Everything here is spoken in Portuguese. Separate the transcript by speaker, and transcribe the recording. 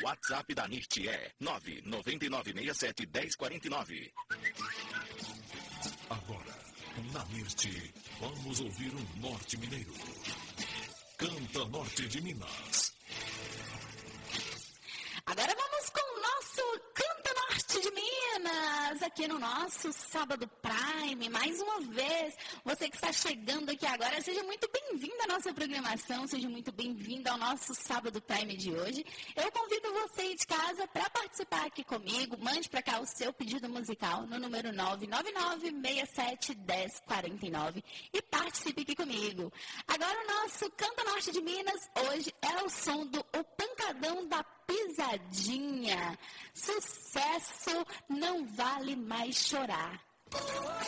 Speaker 1: WhatsApp da NIRT é 999671049. Agora, na NIRT, vamos ouvir um norte mineiro. Canta Norte de Minas.
Speaker 2: Agora vamos com o nosso Canta Norte de Minas, aqui no nosso Sábado Prime. Mais uma vez, você que está chegando aqui agora, seja muito bem-vindo à nossa programação, seja muito bem-vindo ao nosso Sábado Prime de hoje. Eu convido você aí de casa para participar aqui comigo. Mande para cá o seu pedido musical no número 999671049 e participe aqui comigo. Agora o nosso Canta Norte de Minas hoje é o som do O Pancadão da Pisadinha. Sucesso, não vale mais chorar.